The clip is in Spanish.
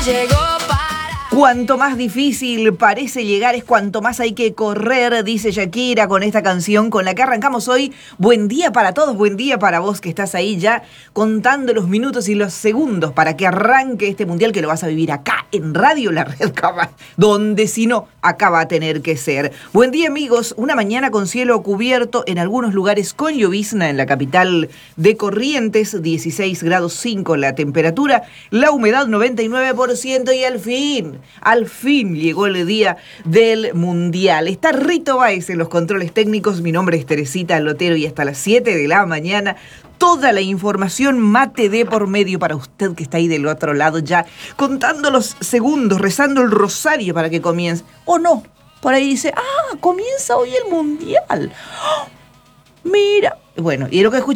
Llegó para... Cuanto más difícil parece llegar es cuanto más hay que correr, dice Shakira con esta canción con la que arrancamos hoy. Buen día para todos, buen día para vos que estás ahí ya contando los minutos y los segundos para que arranque este mundial que lo vas a vivir acá en Radio La Red Cava, donde si no, acá va a tener que ser. Buen día amigos, una mañana con cielo cubierto, en algunos lugares con llovizna en la capital de Corrientes, 16 grados 5 la temperatura, la humedad 99% y al fin llegó el día del Mundial. Está Rito Báez en los controles técnicos, mi nombre es Teresita Lotero y hasta las 7 de la mañana toda la información mate de por medio para usted que está ahí del otro lado ya contando los segundos, rezando el rosario para que comience. O no, por ahí dice, comienza hoy el Mundial. ¡Oh! Mira, bueno, y lo que escuché